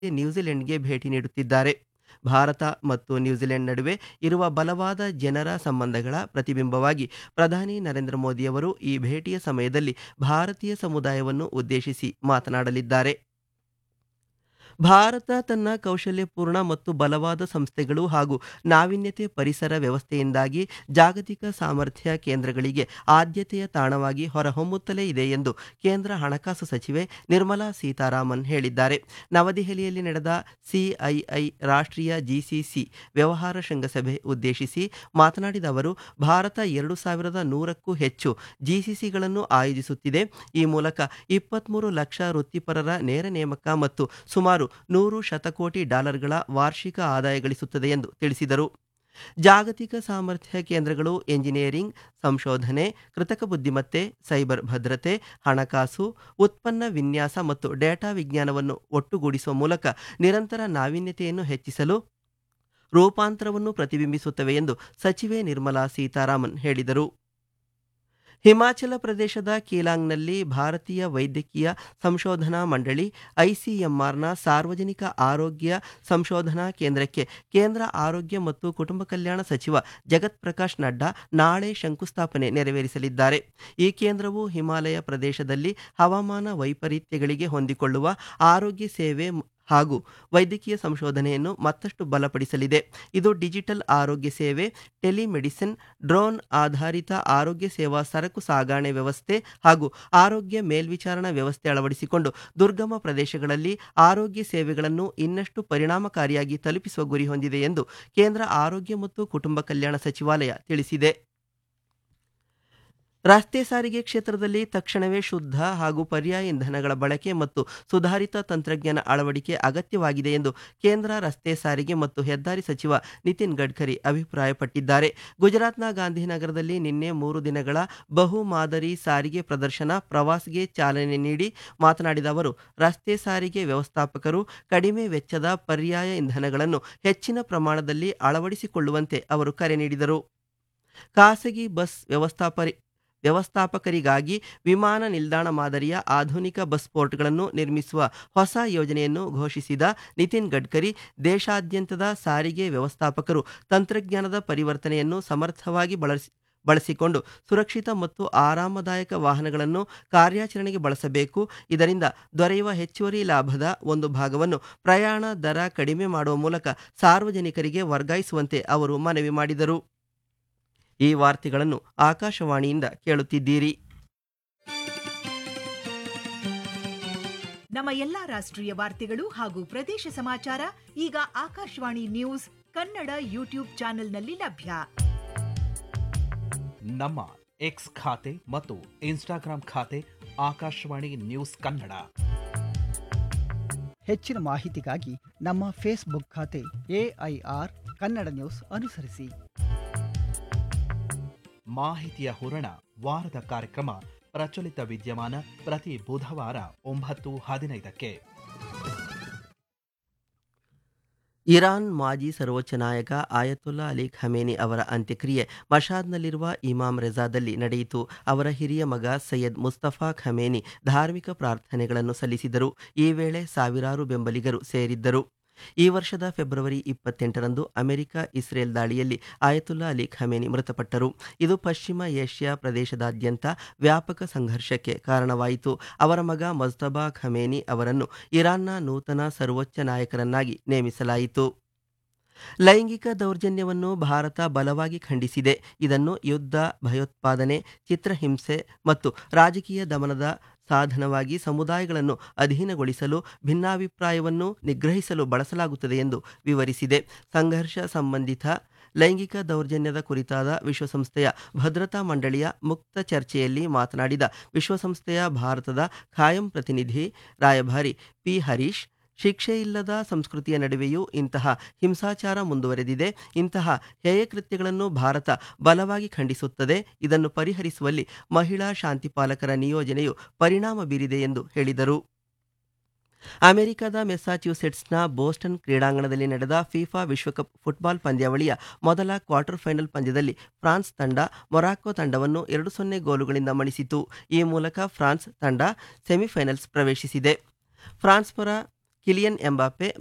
ನ್ಯೂಜಿಲೆಂಡ್‌ಗೆ ಭೇಟಿ ನೀಡುತ್ತಿದ್ದಾರೆ. ಭಾರತ ಮತ್ತು ನ್ಯೂಜಿಲೆಂಡ್ ನಡುವೆ ಇರುವ ಬಲವಾದ ಜನರ ಸಂಬಂಧಗಳ ಪ್ರತಿಬಿಂಬವಾಗಿ ಪ್ರಧಾನಿ ನರೇಂದ್ರ ಮೋದಿಯವರು ಈ ಭೇಟಿಯ ಸಮಯದಲ್ಲಿ ಭಾರತೀಯ ಸಮುದಾಯವನ್ನು ಉದ್ದೇಶಿಸಿ ಮಾತನಾಡಲಿದ್ದಾರೆ. ಭಾರತ ತನ್ನ ಕೌಶಲ್ಯಪೂರ್ಣ ಮತ್ತು ಬಲವಾದ ಸಂಸ್ಥೆಗಳು ಹಾಗೂ ನಾವೀನ್ಯತೆ ಪರಿಸರ ವ್ಯವಸ್ಥೆಯಿಂದಾಗಿ ಜಾಗತಿಕ ಸಾಮರ್ಥ್ಯ ಕೇಂದ್ರಗಳಿಗೆ ಆದ್ಯತೆಯ ತಾಣವಾಗಿ ಹೊರಹೊಮ್ಮುತ್ತಲೇ ಇದೆ ಎಂದು ಕೇಂದ್ರ ಹಣಕಾಸು ಸಚಿವೆ ನಿರ್ಮಲಾ ಸೀತಾರಾಮನ್ ಹೇಳಿದ್ದಾರೆ. ನವದೆಹಲಿಯಲ್ಲಿ ನಡೆದ ಸಿಐಐ ರಾಷ್ಟ್ರೀಯ ಜಿಸಿಸಿ ವ್ಯವಹಾರ ಶೃಂಗಸಭೆ ಉದ್ದೇಶಿಸಿ ಮಾತನಾಡಿದ ಅವರು, ಭಾರತ 2100ಕ್ಕೂ ಹೆಚ್ಚು ಜಿಸಿಸಿಗಳನ್ನು ಆಯೋಜಿಸುತ್ತಿದೆ. ಈ ಮೂಲಕ 23 ಲಕ್ಷ ವೃತ್ತಿಪರರ ನೇರ ನೇಮಕ ಮತ್ತು ಸುಮಾರು 100 ಶತಕೋಟಿ ಡಾಲರ್ಗಳ ವಾರ್ಷಿಕ ಆದಾಯ ಗಳಿಸುತ್ತದೆ ಎಂದು ತಿಳಿಸಿದರು. ಜಾಗತಿಕ ಸಾಮರ್ಥ್ಯ ಕೇಂದ್ರಗಳು ಎಂಜಿನಿಯರಿಂಗ್, ಸಂಶೋಧನೆ, ಕೃತಕ ಬುದ್ಧಿಮತ್ತೆ, ಸೈಬರ್ ಭದ್ರತೆ, ಹಣಕಾಸು, ಉತ್ಪನ್ನ ವಿನ್ಯಾಸ ಮತ್ತು ಡೇಟಾ ವಿಜ್ಞಾನವನ್ನು ಒಟ್ಟುಗೂಡಿಸುವ ಮೂಲಕ ನಿರಂತರ ನಾವೀನ್ಯತೆಯನ್ನು ಹೆಚ್ಚಿಸಲು ರೂಪಾಂತರವನ್ನು ಪ್ರತಿಬಿಂಬಿಸುತ್ತವೆ ಎಂದು ಸಚಿವೆ ನಿರ್ಮಲಾ ಸೀತಾರಾಮನ್ ಹೇಳಿದರು. ಹಿಮಾಚಲ ಪ್ರದೇಶದ ಕೀಲಾಂಗ್ನಲ್ಲಿ ಭಾರತೀಯ ವೈದ್ಯಕೀಯ ಸಂಶೋಧನಾ ಮಂಡಳಿ ಐಸಿಎಂಆರ್‌ನ ಸಾರ್ವಜನಿಕ ಆರೋಗ್ಯ ಸಂಶೋಧನಾ ಕೇಂದ್ರಕ್ಕೆ ಕೇಂದ್ರ ಆರೋಗ್ಯ ಮತ್ತು ಕುಟುಂಬ ಕಲ್ಯಾಣ ಸಚಿವ ಜಗತ್ ಪ್ರಕಾಶ್ ನಡ್ಡಾ ನಾಳೆ ಶಂಕುಸ್ಥಾಪನೆ ನೆರವೇರಿಸಲಿದ್ದಾರೆ. ಈ ಕೇಂದ್ರವು ಹಿಮಾಲಯ ಪ್ರದೇಶದಲ್ಲಿ ಹವಾಮಾನ ವೈಪರೀತ್ಯಗಳಿಗೆ ಹೊಂದಿಕೊಳ್ಳುವ ಆರೋಗ್ಯ ಸೇವೆ ಹಾಗೂ ವೈದ್ಯಕೀಯ ಸಂಶೋಧನೆಯನ್ನು ಮತ್ತಷ್ಟು ಬಲಪಡಿಸಲಿದೆ. ಇದು ಡಿಜಿಟಲ್ ಆರೋಗ್ಯ ಸೇವೆ, ಟೆಲಿಮೆಡಿಸಿನ್, ಡ್ರೋನ್ ಆಧಾರಿತ ಆರೋಗ್ಯ ಸೇವಾ ಸರಕು ಸಾಗಣೆ ವ್ಯವಸ್ಥೆ ಹಾಗೂ ಆರೋಗ್ಯ ಮೇಲ್ವಿಚಾರಣಾ ವ್ಯವಸ್ಥೆ ಅಳವಡಿಸಿಕೊಂಡು ದುರ್ಗಮ ಪ್ರದೇಶಗಳಲ್ಲಿ ಆರೋಗ್ಯ ಸೇವೆಗಳನ್ನು ಇನ್ನಷ್ಟು ಪರಿಣಾಮಕಾರಿಯಾಗಿ ತಲುಪಿಸುವ ಗುರಿ ಹೊಂದಿದೆ ಎಂದು ಕೇಂದ್ರ ಆರೋಗ್ಯ ಮತ್ತು ಕುಟುಂಬ ಕಲ್ಯಾಣ ಸಚಿವಾಲಯ ತಿಳಿಸಿದೆ. ರಸ್ತೆ ಸಾರಿಗೆ ಕ್ಷೇತ್ರದಲ್ಲಿ ತಕ್ಷಣವೇ ಶುದ್ಧ ಹಾಗೂ ಪರ್ಯಾಯ ಇಂಧನಗಳ ಬಳಕೆ ಮತ್ತು ಸುಧಾರಿತ ತಂತ್ರಜ್ಞಾನ ಅಳವಡಿಕೆ ಅಗತ್ಯವಾಗಿದೆ ಎಂದು ಕೇಂದ್ರ ರಸ್ತೆ ಸಾರಿಗೆ ಮತ್ತು ಹೆದ್ದಾರಿ ಸಚಿವ ನಿತಿನ್ ಗಡ್ಕರಿ ಅಭಿಪ್ರಾಯಪಟ್ಟಿದ್ದಾರೆ. ಗುಜರಾತ್ನ ಗಾಂಧಿನಗರದಲ್ಲಿ ನಿನ್ನೆ 3 ದಿನಗಳ ಬಹು ಮಾದರಿ ಸಾರಿಗೆ ಪ್ರದರ್ಶನ ಪ್ರವಾಸ್‌ಗೆ ಚಾಲನೆ ನೀಡಿ ಮಾತನಾಡಿದ ಅವರು, ರಸ್ತೆ ಸಾರಿಗೆ ವ್ಯವಸ್ಥಾಪಕರು ಕಡಿಮೆ ವೆಚ್ಚದ ಪರ್ಯಾಯ ಇಂಧನಗಳನ್ನು ಹೆಚ್ಚಿನ ಪ್ರಮಾಣದಲ್ಲಿ ಅಳವಡಿಸಿಕೊಳ್ಳುವಂತೆ ಅವರು ಕರೆ ನೀಡಿದರು. ಖಾಸಗಿ ಬಸ್ ವ್ಯವಸ್ಥಾಪಕರಿಗಾಗಿ ವಿಮಾನ ನಿಲ್ದಾಣ ಮಾದರಿಯ ಆಧುನಿಕ ಬಸ್ ಪೋರ್ಟ್ಗಳನ್ನು ನಿರ್ಮಿಸುವ ಹೊಸ ಯೋಜನೆಯನ್ನು ಘೋಷಿಸಿದ ನಿತಿನ್ ಗಡ್ಕರಿ, ದೇಶಾದ್ಯಂತದ ಸಾರಿಗೆ ವ್ಯವಸ್ಥಾಪಕರು ತಂತ್ರಜ್ಞಾನದ ಪರಿವರ್ತನೆಯನ್ನು ಸಮರ್ಥವಾಗಿ ಬಳಸಿಕೊಂಡು ಸುರಕ್ಷಿತ ಮತ್ತು ಆರಾಮದಾಯಕ ವಾಹನಗಳನ್ನು ಕಾರ್ಯಾಚರಣೆಗೆ ಬಳಸಬೇಕು. ಇದರಿಂದ ದೊರೆಯುವ ಹೆಚ್ಚುವರಿ ಲಾಭದ ಒಂದು ಭಾಗವನ್ನು ಪ್ರಯಾಣ ದರ ಕಡಿಮೆ ಮಾಡುವ ಮೂಲಕ ಸಾರ್ವಜನಿಕರಿಗೆ ವರ್ಗಾಯಿಸುವಂತೆ ಅವರು ಮನವಿ ಮಾಡಿದರು. ಈ ವಾರ್ತೆಗಳನ್ನು ಆಕಾಶವಾಣಿಯಿಂದ ಕೇಳುತ್ತಿದ್ದೀರಿ. ನಮ್ಮ ಎಲ್ಲಾ ರಾಷ್ಟ್ರೀಯ ವಾರ್ತೆಗಳು ಹಾಗೂ ಪ್ರದೇಶ ಸಮಾಚಾರ ಈಗ ಆಕಾಶವಾಣಿ ನ್ಯೂಸ್ ಕನ್ನಡ ಯೂಟ್ಯೂಬ್ ಚಾನೆಲ್ನಲ್ಲಿ ಲಭ್ಯ. ನಮ್ಮ ಎಕ್ಸ್ ಖಾತೆ ಮತ್ತು ಇನ್ಸ್ಟಾಗ್ರಾಂ ಖಾತೆ ಆಕಾಶವಾಣಿ ನ್ಯೂಸ್ ಕನ್ನಡ. ಹೆಚ್ಚಿನ ಮಾಹಿತಿಗಾಗಿ ನಮ್ಮ ಫೇಸ್ಬುಕ್ ಖಾತೆ AIR ಕನ್ನಡ ನ್ಯೂಸ್ ಅನುಸರಿಸಿ. ಮಾಹಿತಿಯ ಹೂರಣ ವಾರದ ಕಾರ್ಯಕ್ರಮ ಪ್ರಚಲಿತ ವಿದ್ಯಮಾನ ಪ್ರತಿ ಬುಧವಾರ 9:15ಕ್ಕೆ. ಇರಾನ್ ಮಾಜಿ ಸರ್ವೋಚ್ಚ ನಾಯಕ ಆಯತುಲ್ಲಾ ಅಲಿ ಖಮೇನಿ ಅವರ ಅಂತ್ಯಕ್ರಿಯೆ ಮಷಾದ್ನಲ್ಲಿರುವ ಇಮಾಮ್ ರೆಜಾದಲ್ಲಿ ನಡೆಯಿತು. ಅವರ ಹಿರಿಯ ಮಗ ಸೈಯದ್ ಮುಸ್ತಫಾ ಖಮೇನಿ ಧಾರ್ಮಿಕ ಪ್ರಾರ್ಥನೆಗಳನ್ನು ಸಲ್ಲಿಸಿದರು. ಈ ವೇಳೆ ಸಾವಿರಾರು ಬೆಂಬಲಿಗರು ಸೇರಿದ್ದರು. ಈ ವರ್ಷದ ಫೆಬ್ರವರಿ 28ರಂದು ಅಮೆರಿಕ-ಇಸ್ರೇಲ್ ದಾಳಿಯಲ್ಲಿ ಆಯತುಲ್ಲಾ ಅಲಿ ಖಮೇನಿ ಮೃತಪಟ್ಟರು. ಇದು ಪಶ್ಚಿಮ ಏಷ್ಯಾ ಪ್ರದೇಶದಾದ್ಯಂತ ವ್ಯಾಪಕ ಸಂಘರ್ಷಕ್ಕೆ ಕಾರಣವಾಯಿತು. ಅವರ ಮಗ ಮಜ್ತಬಾ ಖಮೇನಿ ಅವರನ್ನು ಇರಾನ್ನ ನೂತನ ಸರ್ವೋಚ್ಚ ನಾಯಕರನ್ನಾಗಿ ನೇಮಿಸಲಾಯಿತು. ಲೈಂಗಿಕ ದೌರ್ಜನ್ಯವನ್ನು ಭಾರತ ಬಲವಾಗಿ ಖಂಡಿಸಿದೆ. ಇದನ್ನು ಯುದ್ಧ, ಭಯೋತ್ಪಾದನೆ, ಚಿತ್ರಹಿಂಸೆ ಮತ್ತು ರಾಜಕೀಯ ದಮನದ ಸಾಧನವಾಗಿ ಸಮುದಾಯಗಳನ್ನು ಅಧೀನಗೊಳಿಸಲು, ಭಿನ್ನಾಭಿಪ್ರಾಯವನ್ನು ನಿಗ್ರಹಿಸಲು ಬಳಸಲಾಗುತ್ತದೆ ಎಂದು ವಿವರಿಸಿದೆ. ಸಂಘರ್ಷ ಸಂಬಂಧಿತ ಲೈಂಗಿಕ ದೌರ್ಜನ್ಯದ ಕುರಿತಾದ ವಿಶ್ವಸಂಸ್ಥೆಯ ಭದ್ರತಾ ಮಂಡಳಿಯ ಮುಕ್ತ ಚರ್ಚೆಯಲ್ಲಿ ಮಾತನಾಡಿದ ವಿಶ್ವಸಂಸ್ಥೆಯ ಭಾರತದ ಖಾಯಂ ಪ್ರತಿನಿಧಿ ರಾಯಭಾರಿ ಪಿ ಹರೀಶ್, ಶಿಕ್ಷೆಯಿಲ್ಲದ ಸಂಸ್ಕೃತಿಯ ನಡುವೆಯೂ ಇಂತಹ ಹಿಂಸಾಚಾರ ಮುಂದುವರೆದಿದೆ. ಇಂತಹ ಹೇಯ ಕೃತ್ಯಗಳನ್ನು ಭಾರತ ಬಲವಾಗಿ ಖಂಡಿಸುತ್ತದೆ. ಇದನ್ನು ಪರಿಹರಿಸುವಲ್ಲಿ ಮಹಿಳಾ ಶಾಂತಿಪಾಲಕರ ನಿಯೋಜನೆಯು ಪರಿಣಾಮ ಬೀರಿದೆ ಎಂದು ಹೇಳಿದರು. ಅಮೆರಿಕದ ಮೆಸ್ಸಾಚ್ಯೂಸೆಟ್ಸ್ನ ಬೋಸ್ಟನ್ ಕ್ರೀಡಾಂಗಣದಲ್ಲಿ ನಡೆದ ಫಿಫಾ ವಿಶ್ವಕಪ್ ಫುಟ್ಬಾಲ್ ಪಂದ್ಯಾವಳಿಯ ಮೊದಲ ಕ್ವಾರ್ಟರ್ ಫೈನಲ್ ಪಂದ್ಯದಲ್ಲಿ ಫ್ರಾನ್ಸ್ ತಂಡ ಮೊರಾಕೊ ತಂಡವನ್ನು 2-0 ಗೋಲುಗಳಿಂದ ಮಣಿಸಿತು. ಈ ಮೂಲಕ ಫ್ರಾನ್ಸ್ ತಂಡ ಸೆಮಿಫೈನಲ್ಸ್ ಪ್ರವೇಶಿಸಿದೆ. ಫ್ರಾನ್ಸ್ ಪರ ಕಿಲಿಯನ್ ಎಂಬಾಪೆ